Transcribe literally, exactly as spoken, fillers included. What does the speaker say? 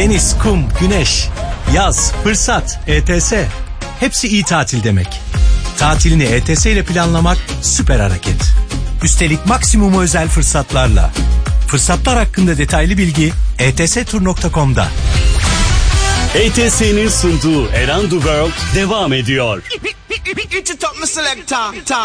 Deniz, kum, güneş, yaz, fırsat, E T S. Hepsi iyi tatil demek. Tatilini E T S ile planlamak süper hareket. Üstelik maksimum özel fırsatlarla. Fırsatlar hakkında detaylı bilgi e t s tur nokta com'da. E T S'nin sunduğu Around the World devam ediyor.